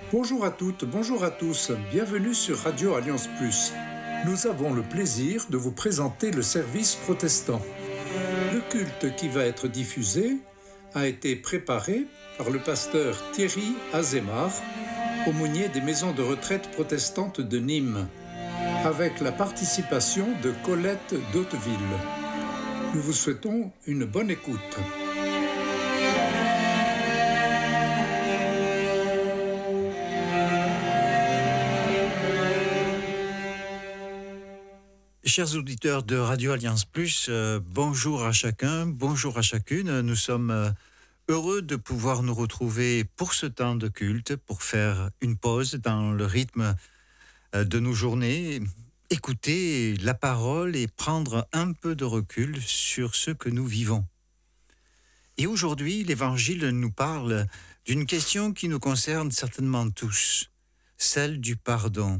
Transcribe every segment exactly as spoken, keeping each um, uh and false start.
Bonjour à toutes, bonjour à tous, bienvenue sur Radio Alliance Plus. Nous avons le plaisir de vous présenter le service protestant. Le culte qui va être diffusé a été préparé par le pasteur Thierry Azémar, aumônier des maisons de retraite protestantes de Nîmes, avec la participation de Colette d'Hauteville. Nous vous souhaitons une bonne écoute. Chers auditeurs de Radio Alliance Plus, euh, bonjour à chacun, bonjour à chacune. Nous sommes euh, heureux de pouvoir nous retrouver pour ce temps de culte, pour faire une pause dans le rythme euh, de nos journées, écouter la parole et prendre un peu de recul sur ce que nous vivons. Et aujourd'hui, l'Évangile nous parle d'une question qui nous concerne certainement tous, celle du pardon.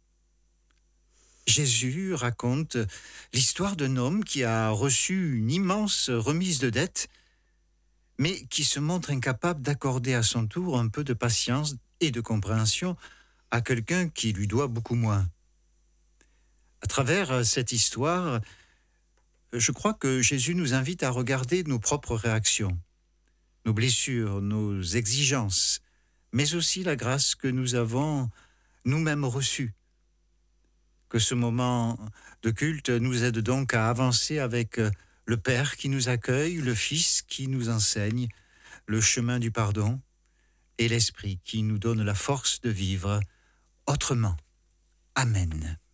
Jésus raconte l'histoire d'un homme qui a reçu une immense remise de dette, mais qui se montre incapable d'accorder à son tour un peu de patience et de compréhension à quelqu'un qui lui doit beaucoup moins. À travers cette histoire, je crois que Jésus nous invite à regarder nos propres réactions, nos blessures, nos exigences, mais aussi la grâce que nous avons nous-mêmes reçue. Que ce moment de culte nous aide donc à avancer avec le Père qui nous accueille, le Fils qui nous enseigne le chemin du pardon et l'Esprit qui nous donne la force de vivre autrement. Amen.